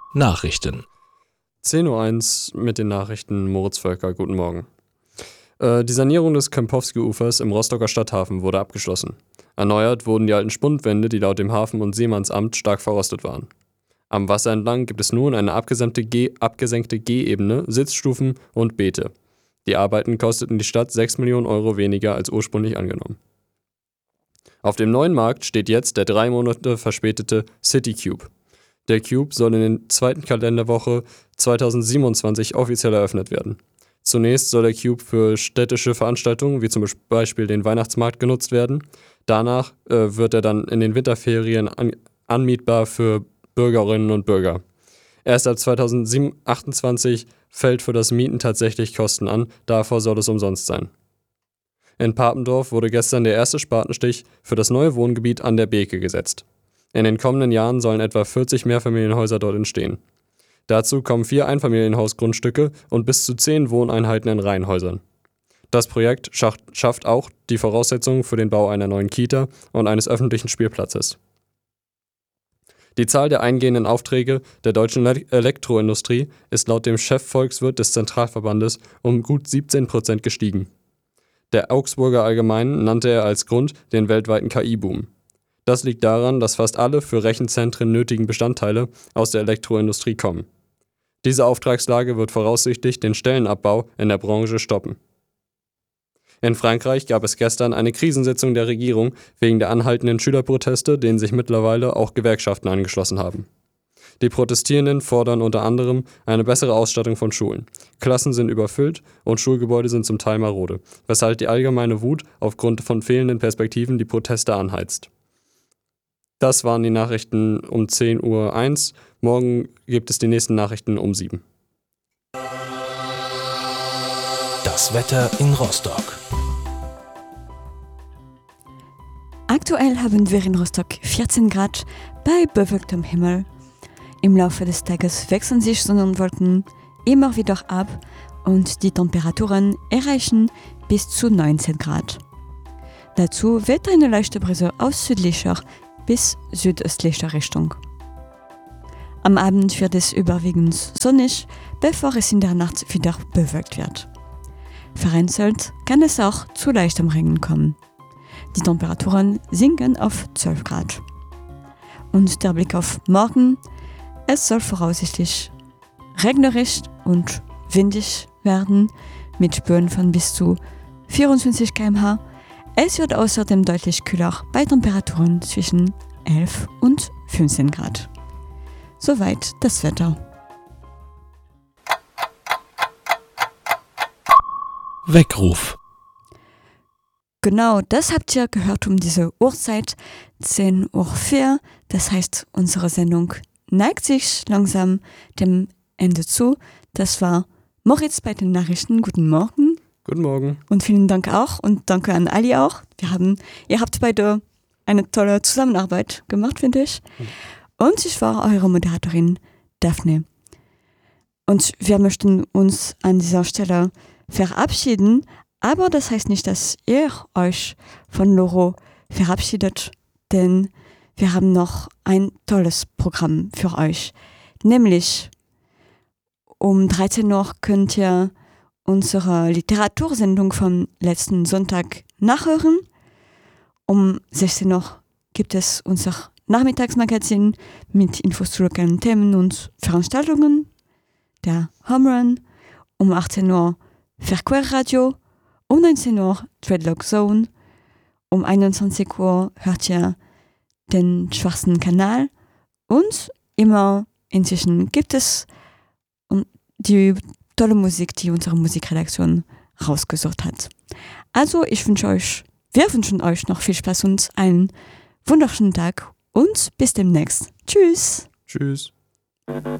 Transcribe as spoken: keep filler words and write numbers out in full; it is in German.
Nachrichten. zehn Uhr eins mit den Nachrichten. Moritz Völker, guten Morgen. Äh, die Sanierung des Kempowski-Ufers im Rostocker Stadthafen wurde abgeschlossen. Erneuert wurden die alten Spundwände, die laut dem Hafen- und Seemannsamt stark verrostet waren. Am Wasser entlang gibt es nun eine abgesenkte, G- abgesenkte G-Ebene, Sitzstufen und Beete. Die Arbeiten kosteten die Stadt sechs Millionen Euro weniger als ursprünglich angenommen. Auf dem neuen Markt steht jetzt der drei Monate verspätete City Cube. Der Cube soll in der zweiten Kalenderwoche zweitausendsiebenundzwanzig offiziell eröffnet werden. Zunächst soll der Cube für städtische Veranstaltungen, wie zum Beispiel den Weihnachtsmarkt, genutzt werden. Danach äh, wird er dann in den Winterferien an, anmietbar für Bürgerinnen und Bürger. Erst ab zweitausendachtundzwanzig fällt für das Mieten tatsächlich Kosten an, davor soll es umsonst sein. In Papendorf wurde gestern der erste Spatenstich für das neue Wohngebiet an der Beeke gesetzt. In den kommenden Jahren sollen etwa vierzig Mehrfamilienhäuser dort entstehen. Dazu kommen vier Einfamilienhausgrundstücke und bis zu zehn Wohneinheiten in Reihenhäusern. Das Projekt schafft auch die Voraussetzungen für den Bau einer neuen Kita und eines öffentlichen Spielplatzes. Die Zahl der eingehenden Aufträge der deutschen Elektroindustrie ist laut dem Chefvolkswirt des Zentralverbandes um gut siebzehn Prozent gestiegen. Der Augsburger Allgemeinen nannte er als Grund den weltweiten K I-Boom. Das liegt daran, dass fast alle für Rechenzentren nötigen Bestandteile aus der Elektroindustrie kommen. Diese Auftragslage wird voraussichtlich den Stellenabbau in der Branche stoppen. In Frankreich gab es gestern eine Krisensitzung der Regierung wegen der anhaltenden Schülerproteste, denen sich mittlerweile auch Gewerkschaften angeschlossen haben. Die Protestierenden fordern unter anderem eine bessere Ausstattung von Schulen. Klassen sind überfüllt und Schulgebäude sind zum Teil marode, weshalb die allgemeine Wut aufgrund von fehlenden Perspektiven die Proteste anheizt. Das waren die Nachrichten um zehn Uhr eins. Morgen gibt es die nächsten Nachrichten um sieben. Das Wetter in Rostock. Aktuell haben wir in Rostock vierzehn Grad bei bewölktem Himmel. Im Laufe des Tages wechseln sich Sonnenwolken immer wieder ab und die Temperaturen erreichen bis zu neunzehn Grad. Dazu weht eine leichte Brise aus südlicher bis südöstlicher Richtung. Am Abend wird es überwiegend sonnig, bevor es in der Nacht wieder bewölkt wird. Vereinzelt kann es auch zu leichtem Regen kommen. Die Temperaturen sinken auf zwölf Grad. Und der Blick auf morgen: Es soll voraussichtlich regnerisch und windig werden, mit Böen von bis zu vierundzwanzig Kilometer pro Stunde. Es wird außerdem deutlich kühler bei Temperaturen zwischen elf und fünfzehn Grad. Soweit das Wetter. Weckruf. Genau, das habt ihr gehört um diese Uhrzeit, zehn Uhr vier. Das heißt, unsere Sendung neigt sich langsam dem Ende zu. Das war Moritz bei den Nachrichten. Guten Morgen. Guten Morgen. Und vielen Dank auch und danke an Ali auch. Wir haben, ihr habt beide eine tolle Zusammenarbeit gemacht, finde ich. Und ich war eure Moderatorin Daphne. Und wir möchten uns an dieser Stelle verabschieden, aber das heißt nicht, dass ihr euch von Loro verabschiedet, denn wir haben noch ein tolles Programm für euch. Nämlich um dreizehn Uhr könnt ihr unsere Literatursendung vom letzten Sonntag nachhören. Um sechzehn Uhr gibt es unser Nachmittagsmagazin mit Infos zu lokalen Themen und Veranstaltungen, der Home Run. Um achtzehn Uhr Verquer Radio, um neunzehn Uhr Dreadlock Zone, um einundzwanzig Uhr hört ihr den Schwarzen Kanal und immer inzwischen gibt es die tolle Musik, die unsere Musikredaktion rausgesucht hat. Also ich wünsche euch, wir wünschen euch noch viel Spaß und einen wunderschönen Tag und bis demnächst. Tschüss. Tschüss.